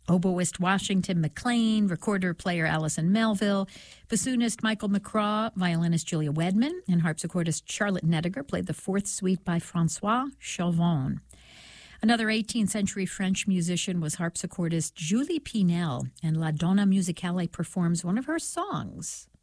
Oboist Washington McLean, recorder-player Allison Melville, bassoonist Michael McCraw, violinist Julia Wedman, and harpsichordist Charlotte Nediger played the Fourth Suite by Francois Chauvin. Another 18th century French musician was harpsichordist Julie Pinel, and La Donna Musicale performs one of her songs.